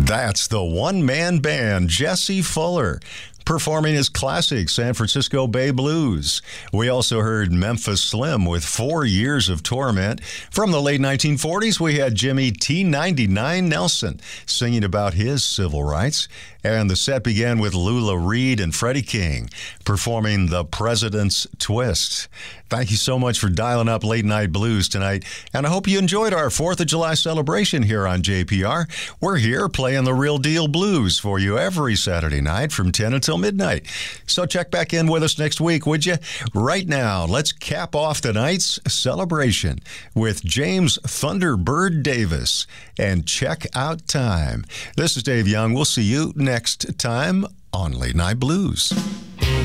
That's the one-man band, Jesse Fuller, performing his classic San Francisco Bay Blues. We also heard Memphis Slim with 4 Years of Torment. From the late 1940s, we had Jimmy T99 Nelson singing about his civil rights. And the set began with Lula Reed and Freddie King performing The President's Twist. Thank you so much for dialing up Late Night Blues tonight, and I hope you enjoyed our 4th of July celebration here on JPR. We're here playing the real deal blues for you every Saturday night from 10 until midnight. So check back in with us next week, would you? Right now, let's cap off tonight's celebration with James Thunderbird Davis and Check Out Time. This is Dave Young. We'll see you next time on Late Night Blues.